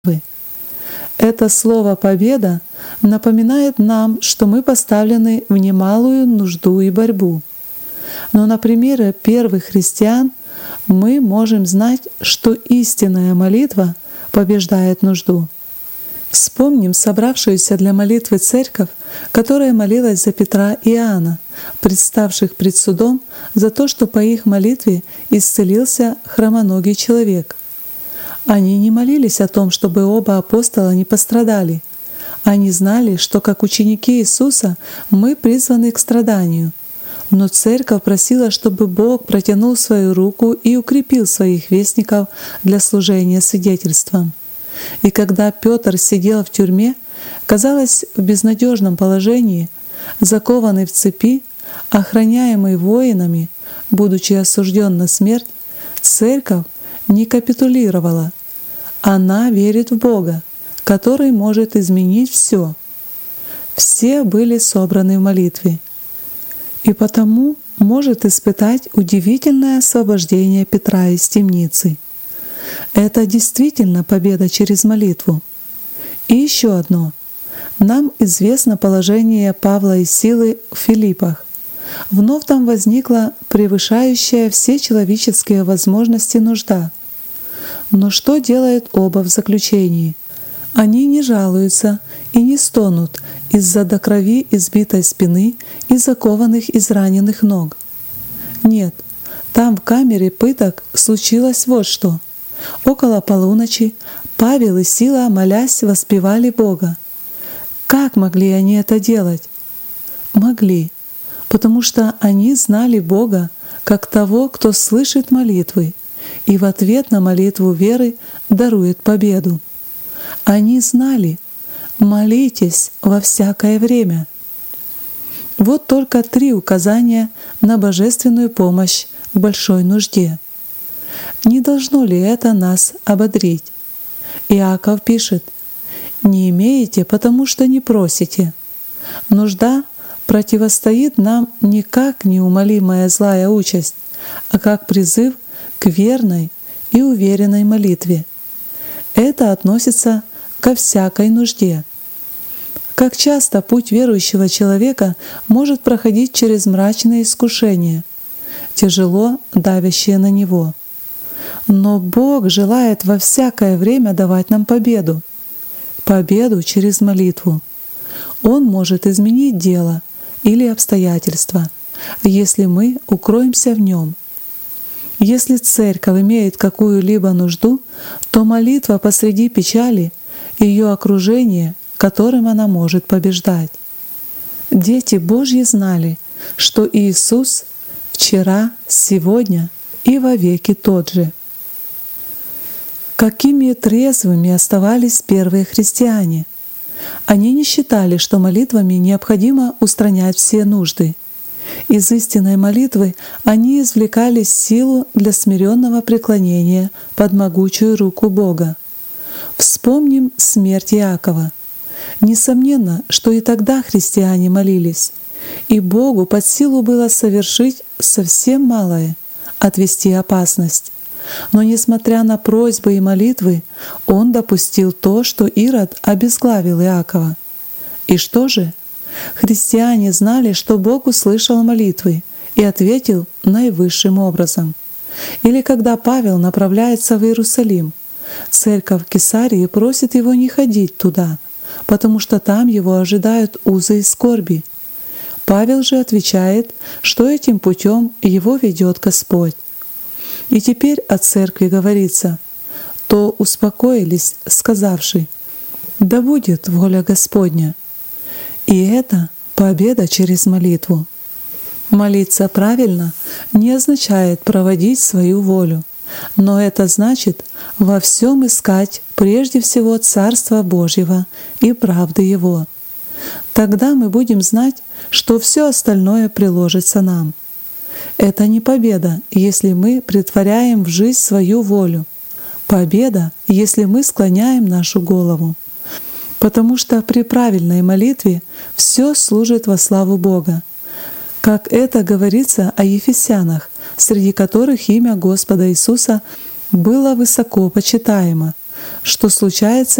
Это слово «победа» напоминает нам, что мы поставлены в немалую нужду и борьбу. Но на примере первых христиан мы можем знать, что истинная молитва побеждает нужду. Вспомним собравшуюся для молитвы церковь, которая молилась за Петра и Иоанна, представших пред судом за то, что по их молитве исцелился хромоногий человек. Они не молились о том, чтобы оба апостола не пострадали. Они знали, что как ученики Иисуса мы призваны к страданию. Но церковь просила, чтобы Бог протянул свою руку и укрепил своих вестников для служения свидетельством. И когда Петр сидел в тюрьме, казалось, в безнадежном положении, закованный в цепи, охраняемый воинами, будучи осужден на смерть, церковь не капитулировала. Она верит в Бога, который может изменить все. Все были собраны в молитве, и потому может испытать удивительное освобождение Петра из темницы. Это действительно победа через молитву. И еще одно. Нам известно положение Павла и Силы в Филиппах. Вновь там возникла превышающая все человеческие возможности нужда. Но что делают оба в заключении? Они не жалуются и не стонут из-за до крови избитой спины и закованных израненных ног. Нет, там в камере пыток случилось вот что. Около полуночи Павел и Сила, молясь, воспевали Бога. Как могли они это делать? Могли, потому что они знали Бога как того, кто слышит молитвы и в ответ на молитву веры дарует победу. Они знали: молитесь во всякое время. Вот только 3 указания на божественную помощь в большой нужде. Не должно ли это нас ободрить? Иаков пишет: «Не имеете, потому что не просите». Нужда противостоит нам не как неумолимая злая участь, а как призыв к верной и уверенной молитве. Это относится ко всякой нужде. Как часто путь верующего человека может проходить через мрачные искушения, тяжело давящие на него. Но Бог желает во всякое время давать нам победу. Победу через молитву. Он может изменить дело или обстоятельства, если мы укроемся в Нем. Если церковь имеет какую-либо нужду, то молитва посреди печали — ее окружение, которым она может побеждать. Дети Божьи знали, что Иисус вчера, сегодня и вовеки тот же. Какими трезвыми оставались первые христиане! Они не считали, что молитвами необходимо устранять все нужды. Из истинной молитвы они извлекали силу для смиренного преклонения под могучую руку Бога. Вспомним смерть Иакова. Несомненно, что и тогда христиане молились, и Богу под силу было совершить совсем малое — отвести опасность. Но несмотря на просьбы и молитвы, он допустил то, что Ирод обезглавил Иакова. И что же? Христиане знали, что Бог услышал молитвы и ответил наивысшим образом. Или когда Павел направляется в Иерусалим, церковь Кесарии просит его не ходить туда, потому что там его ожидают узы и скорби. Павел же отвечает, что этим путем его ведет Господь. И теперь о церкви говорится: «То успокоились, сказавши: да будет воля Господня». И это победа через молитву. Молиться правильно не означает проводить свою волю, но это значит во всем искать прежде всего Царства Божьего и правды Его. Тогда мы будем знать, что все остальное приложится нам. Это не победа, если мы претворяем в жизнь свою волю. Победа, если мы склоняем нашу голову. Потому что при правильной молитве все служит во славу Бога. Как это говорится о ефесянах, среди которых имя Господа Иисуса было высоко почитаемо. что случается